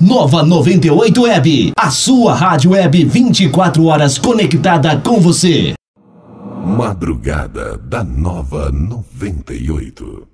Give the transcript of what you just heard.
Nova 98 Web, a sua rádio web 24 horas conectada com você. Madrugada da Nova 98.